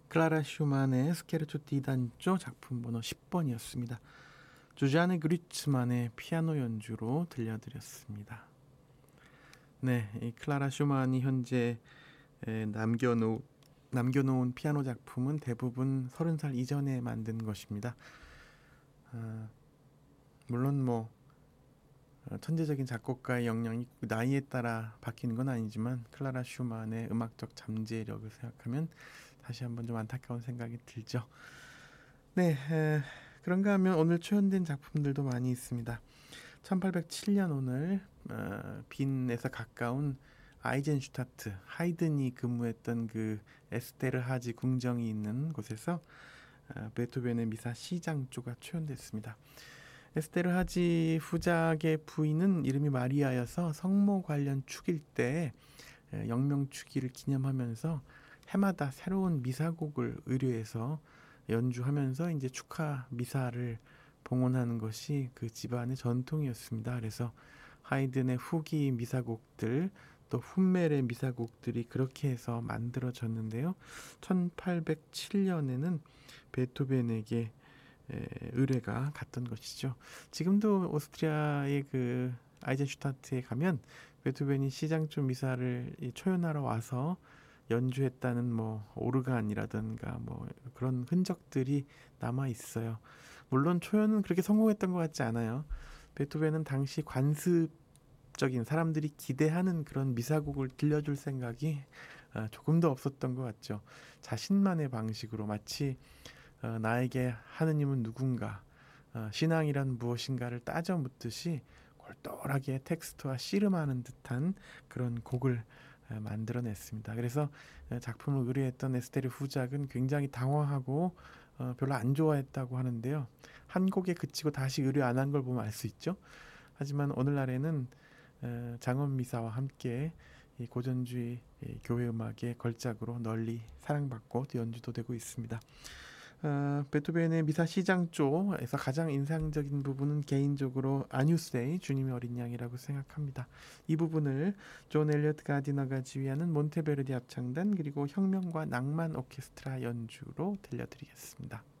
클라라 슈만의 스케르초 디 단조 작품 번호 10번이었습니다. 주자네 그리츠만의 피아노 연주로 들려드렸습니다. 네, 이 클라라 슈만이 현재 남겨놓은 피아노 작품은 대부분 30살 이전에 만든 것입니다. 물론 천재적인 작곡가의 역량이 나이에 따라 바뀌는 건 아니지만 클라라 슈만의 음악적 잠재력을 생각하면 다시 한번 좀 안타까운 생각이 들죠. 네, 그런가 하면 오늘 초연된 작품들도 많이 있습니다. 1807년 오늘 빈에서 가까운 아이젠슈타트, 하이든이 근무했던 그 에스테르하지 궁정이 있는 곳에서 베토벤의 미사 C장조가 초연됐습니다. 에스테르하지 후작의 부인은 이름이 마리아여서 성모 관련 축일 때 영명축일을 기념하면서 해마다 새로운 미사곡을 의뢰해서 연주하면서 이제 축하 미사를 봉헌하는 것이 그 집안의 전통이었습니다. 그래서 하이든의 후기 미사곡들 또 훈멜의 미사곡들이 그렇게 해서 만들어졌는데요. 1807년에는 베토벤에게 의뢰가 갔던 것이죠. 지금도 오스트리아의 그 아이젠슈타트에 가면 베토벤이 C장조 미사를 초연하러 와서 연주했다는 오르간이라든가 그런 흔적들이 남아 있어요. 물론 초연은 그렇게 성공했던 것 같지 않아요. 베토벤은 당시 관습적인 사람들이 기대하는 그런 미사곡을 들려줄 생각이 조금도 없었던 것 같죠. 자신만의 방식으로 마치 나에게 하느님은 누군가, 신앙이란 무엇인가를 따져 묻듯이 골똘하게 텍스트와 씨름하는 듯한 그런 곡을 만들어냈습니다. 그래서 작품을 의뢰했던 에스테르 후작은 굉장히 당황하고 별로 안 좋아했다고 하는데요. 한 곡에 그치고 다시 의뢰 안 한 걸 보면 알 수 있죠. 하지만 오늘날에는 장엄 미사와 함께 이 고전주의 교회 음악의 걸작으로 널리 사랑받고 또 연주도 되고 있습니다. 베토벤의 미사 C장조에서 가장 인상적인 부분은 개인적으로 아뉴스데이 주님의 어린 양이라고 생각합니다. 이 부분을 존 엘리어트 가디너가 지휘하는 몬테베르디 합창단 그리고 혁명과 낭만 오케스트라 연주로 들려드리겠습니다.